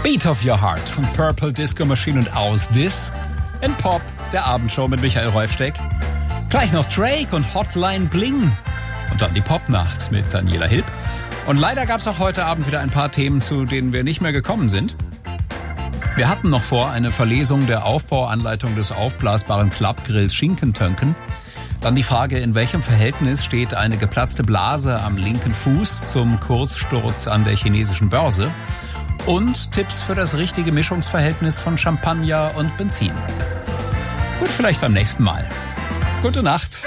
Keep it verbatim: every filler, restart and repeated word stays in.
Beat of Your Heart von Purple Disco Machine und Aus This in Pop, der Abendshow mit Michael Räufsteck. Gleich noch Drake und Hotline Bling und dann die Popnacht mit Daniela Hilb. Und leider gab es auch heute Abend wieder ein paar Themen, zu denen wir nicht mehr gekommen sind. Wir hatten noch vor eine Verlesung der Aufbauanleitung des aufblasbaren Klappgrills Schinkentönken. Dann die Frage, in welchem Verhältnis steht eine geplatzte Blase am linken Fuß zum Kurzsturz an der chinesischen Börse? Und Tipps für das richtige Mischungsverhältnis von Champagner und Benzin. Gut, vielleicht beim nächsten Mal. Gute Nacht.